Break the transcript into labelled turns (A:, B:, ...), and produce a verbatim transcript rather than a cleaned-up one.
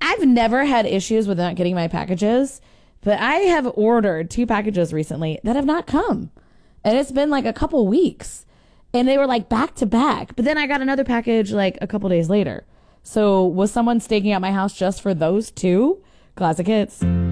A: I've never had issues with not getting my packages, but I have ordered two packages recently that have not come. And it's been like a couple weeks. And they were like back to back. But then I got another package like a couple days later. So was someone staking out my house just for those two? Classic hits.